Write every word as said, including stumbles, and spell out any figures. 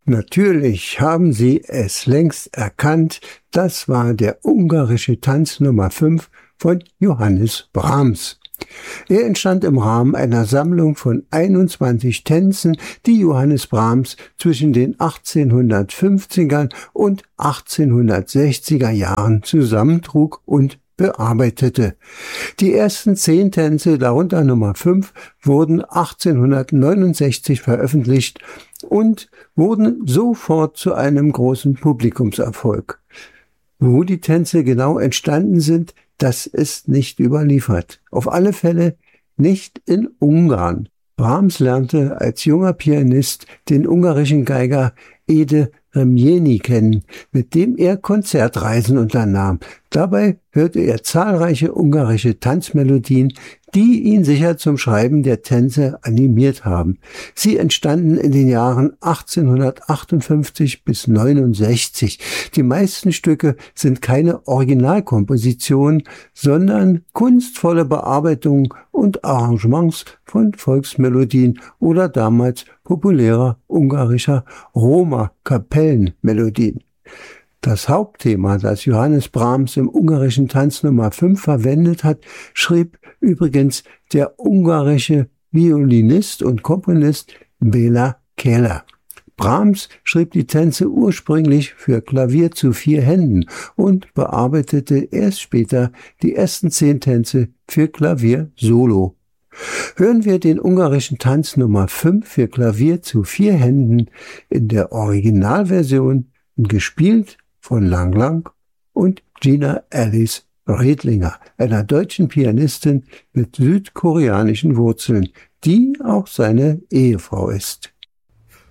Natürlich haben Sie es längst erkannt, das war der ungarische Tanz Nummer fünf von Johannes Brahms. Er entstand im Rahmen einer Sammlung von einundzwanzig Tänzen, die Johannes Brahms zwischen den achtzehnhundertfünfzigern und achtzehnhundertsechziger Jahren zusammentrug und bearbeitete. Die ersten zehn Tänze, darunter Nummer fünf, wurden achtzehnhundertneunundsechzig veröffentlicht und wurden sofort zu einem großen Publikumserfolg. Wo die Tänze genau entstanden sind, das ist nicht überliefert. Auf alle Fälle nicht in Ungarn. Brahms lernte als junger Pianist den ungarischen Geiger Ede Reményi kennen, mit dem er Konzertreisen unternahm. Dabei hörte er zahlreiche ungarische Tanzmelodien, die ihn sicher zum Schreiben der Tänze animiert haben. Sie entstanden in den Jahren achtzehnhundertachtundfünfzig bis neunundsechzig. Die meisten Stücke sind keine Originalkompositionen, sondern kunstvolle Bearbeitungen und Arrangements von Volksmelodien oder damals populärer ungarischer Roma-Kapellenmelodien. Das Hauptthema, das Johannes Brahms im ungarischen Tanz Nummer fünf verwendet hat, schrieb übrigens der ungarische Violinist und Komponist Béla Keller. Brahms schrieb die Tänze ursprünglich für Klavier zu vier Händen und bearbeitete erst später die ersten zehn Tänze für Klavier solo. Hören wir den ungarischen Tanz Nummer fünf für Klavier zu vier Händen in der Originalversion, gespielt von Lang Lang und Gina Alice Redlinger, einer deutschen Pianistin mit südkoreanischen Wurzeln, die auch seine Ehefrau ist.